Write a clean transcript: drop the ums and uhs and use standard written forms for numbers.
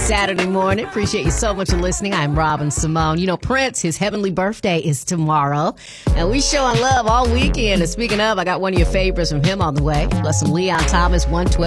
Saturday morning. Appreciate you so much for listening. I'm Robin Simone. You know, Prince, his heavenly birthday is tomorrow. And we showing love all weekend. And speaking of, I got one of your favorites from him on the way. Plus some Leon Thomas, 112.